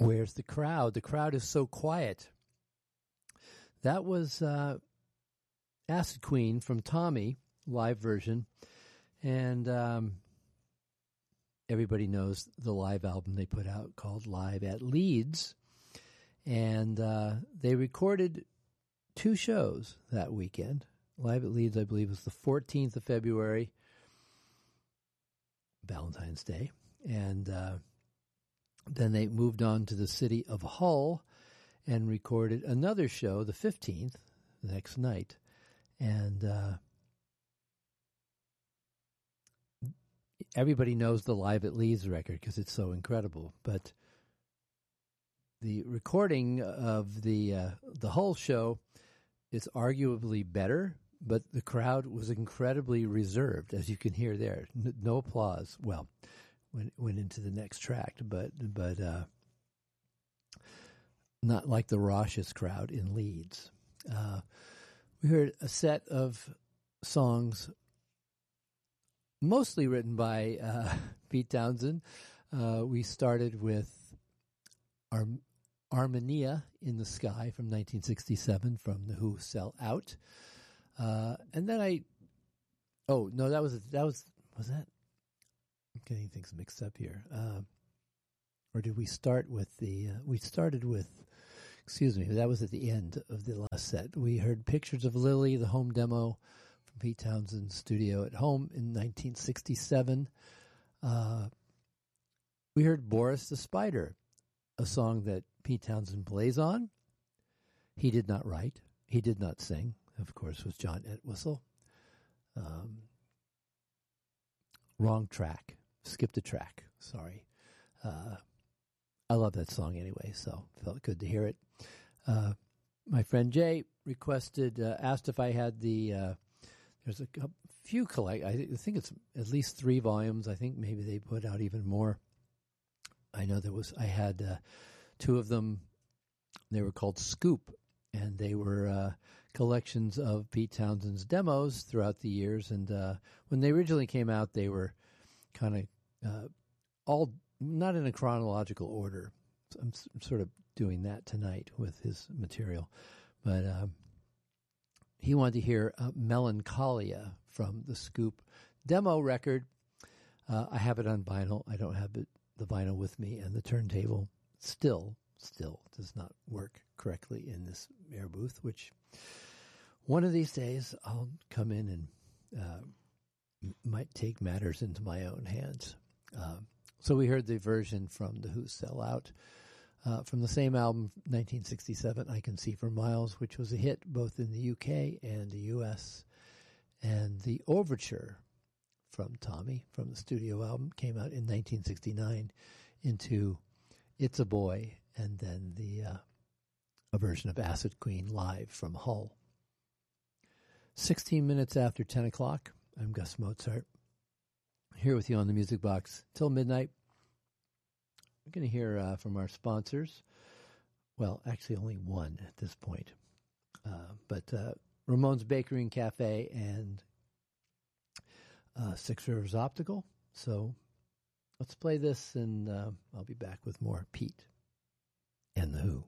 Where's the crowd? The crowd is so quiet. That was Acid Queen from Tommy, live version. And everybody knows the live album they put out called Live at Leeds. And they recorded 2 shows that weekend. Live at Leeds, I believe, was the 14th of February, Valentine's Day. And then they moved on to the city of Hull and recorded another show, the 15th, the next night. And everybody knows the Live at Leeds record because it's so incredible. But the recording of the Hull show is arguably better, but the crowd was incredibly reserved, as you can hear there. No applause. Well, went into the next track, but not like the raucous crowd in Leeds. We heard a set of songs mostly written by Pete Townshend. We started with Armenia in the Sky from 1967 from The Who, Sell Out. And then was that? I'm getting things mixed up here. Or did we start with we started with, that was at the end of the last set. We heard Pictures of Lily, the home demo from Pete Townshend's studio at home in 1967. We heard Boris the Spider, a song that Pete Townshend plays on. He did not write. He did not sing. Of course, was John Entwistle. Wrong track. Skipped a track. Sorry. I love that song anyway, so felt good to hear it. My friend Jay requested, asked if I had there's a few I think it's at least 3 volumes. I think maybe they put out even more. I know I had 2 of them. They were called Scoop, and they were collections of Pete Townshend's demos throughout the years. And when they originally came out, they were kind of all not in a chronological order. I'm sort of doing that tonight with his material. But he wanted to hear Melancholia from the Scoop demo record. I have it on vinyl. I don't have the vinyl with me, and the turntable still does not work correctly in this air booth, which one of these days I'll come in and might take matters into my own hands. So we heard the version from The Who, Sell Out, from the same album, 1967, I Can See for Miles, which was a hit both in the UK and the US. And the overture from Tommy, from the studio album, came out in 1969 into It's a Boy, and then a version of Acid Queen live from Hull. 16 minutes after 10 o'clock, I'm Gus Mozart, here with you on the Music Box till midnight. We're going to hear from our sponsors. Well, actually only one at this point. But Ramon's Bakery and Cafe and Six Rivers Optical. So let's play this, and I'll be back with more Pete and The Who.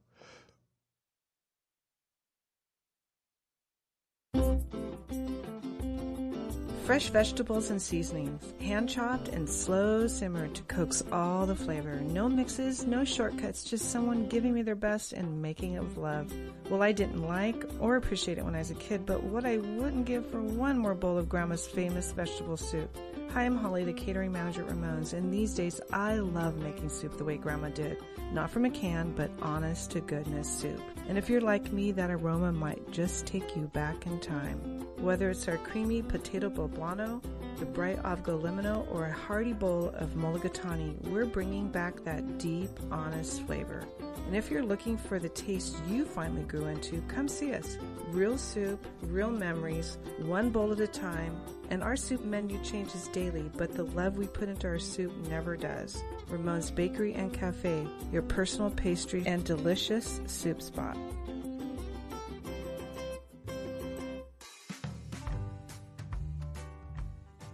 Fresh vegetables and seasonings, hand-chopped and slow simmered to coax all the flavor. No mixes, no shortcuts, just someone giving me their best and making it with love. Well, I didn't like or appreciate it when I was a kid, but what I wouldn't give for one more bowl of Grandma's famous vegetable soup. Hi, I'm Holly, the catering manager at Ramon's, and these days I love making soup the way Grandma did. Not from a can, but honest to goodness soup. And if you're like me, that aroma might just take you back in time. Whether it's our creamy potato poblano, the bright avgo limino, or a hearty bowl of mulligatawny, we're bringing back that deep, honest flavor. And if you're looking for the taste you finally grew into, come see us. Real soup, real memories, one bowl at a time. And our soup menu changes daily, but the love we put into our soup never does. Ramon's Bakery and Cafe, your personal pastry and delicious soup spot.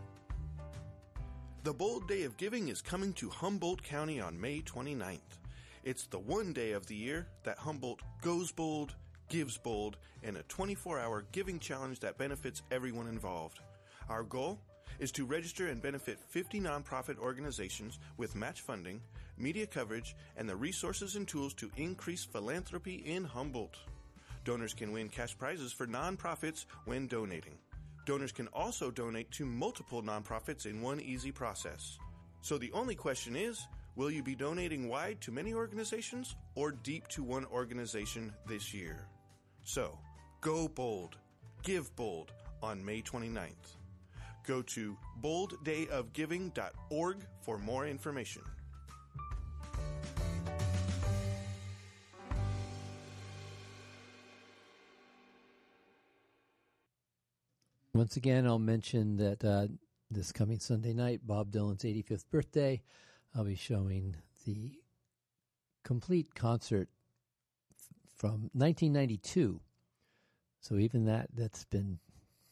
The Bold Day of Giving is coming to Humboldt County on May 29th. It's the one day of the year that Humboldt goes bold, gives bold, in a 24-hour giving challenge that benefits everyone involved. Our goal is to register and benefit 50 nonprofit organizations with match funding, media coverage, and the resources and tools to increase philanthropy in Humboldt. Donors can win cash prizes for nonprofits when donating. Donors can also donate to multiple nonprofits in one easy process. So the only question is, will you be donating wide to many organizations or deep to one organization this year? So, go bold, give bold on May 29th. Go to bolddayofgiving.org for more information. Once again, I'll mention that this coming Sunday night, Bob Dylan's 85th birthday, I'll be showing the complete concert from 1992. So even that's been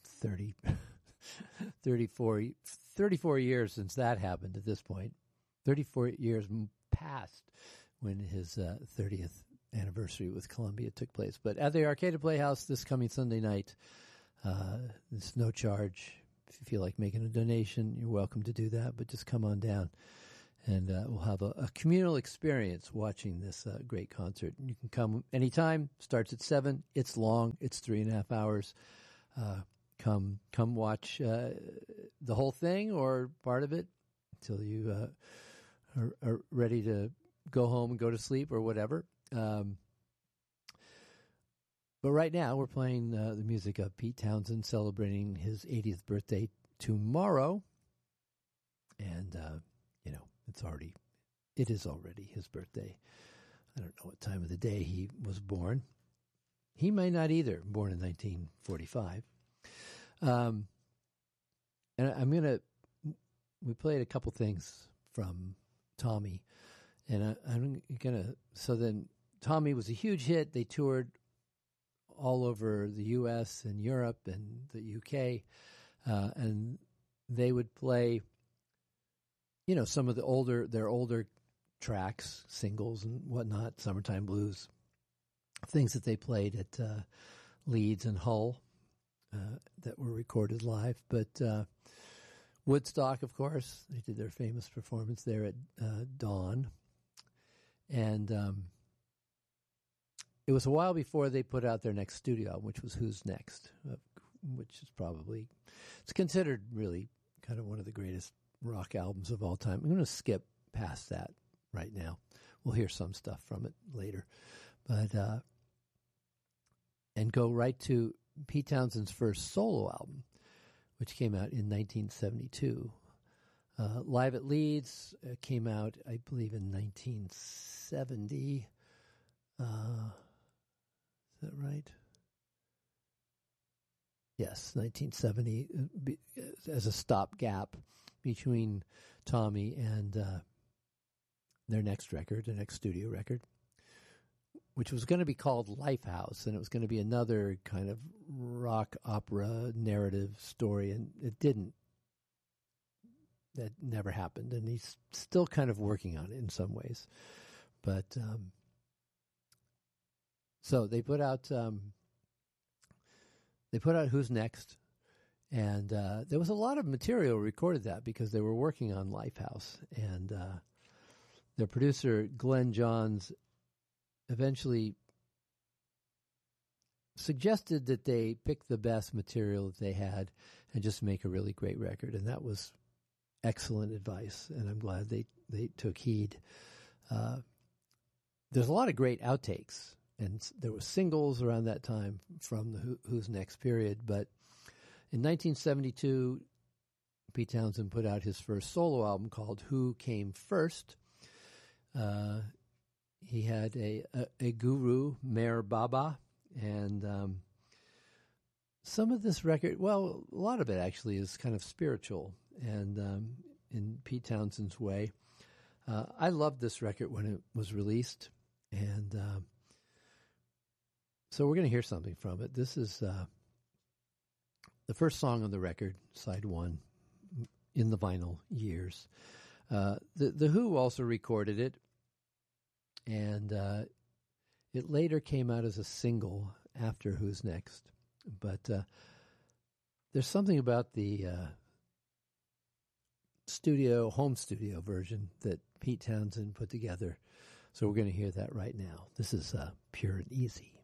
34 years since that happened at this point. 34 years past when his 30th anniversary with Columbia took place. But at the Arcada Playhouse this coming Sunday night, there's no charge. If you feel like making a donation, you're welcome to do that, but just come on down. And we'll have a communal experience watching this great concert. You can come anytime. Starts at 7. It's long. It's 3.5 hours. Come watch the whole thing or part of it until you are ready to go home and go to sleep or whatever. But right now we're playing the music of Pete Townshend celebrating his 80th birthday tomorrow. And, it is already his birthday. I don't know what time of the day he was born. He may not either, born in 1945. And we played a couple things from Tommy. And so then Tommy was a huge hit. They toured all over the U.S. and Europe and the U.K., and they would play, some of their older tracks, singles and whatnot, Summertime Blues, things that they played at Leeds and Hull that were recorded live. But Woodstock, of course, they did their famous performance there at Dawn. And it was a while before they put out their next studio album, which was Who's Next, which is it's considered really kind of one of the greatest rock albums of all time. I'm going to skip past that right now. We'll hear some stuff from it later. But and go right to Pete Townshend's first solo album, which came out in 1972. Live at Leeds came out, I believe, in 1970. Is that right? Yes, 1970, as a stopgap between Tommy and their next record, their next studio record, which was going to be called Lifehouse, and it was going to be another kind of rock opera narrative story, and it didn't. That never happened, and he's still kind of working on it in some ways. But so they put out Who's Next, and there was a lot of material recorded that because they were working on Lifehouse, and their producer Glenn Johns eventually suggested that they pick the best material that they had and just make a really great record, and that was excellent advice, and I'm glad they took heed. There's a lot of great outtakes, and there were singles around that time from the Who's Next period, but in 1972, Pete Townshend put out his first solo album called Who Came First. He had a guru, Meher Baba, and some of this record, well, a lot of it actually is kind of spiritual and in Pete Townshend's way. I loved this record when it was released, and so we're going to hear something from it. This is the first song on the record, side one, in the vinyl years. The Who also recorded it, And it later came out as a single after Who's Next. But there's something about the home studio version that Pete Townsend put together. So we're going to hear that right now. This is Pure and Easy.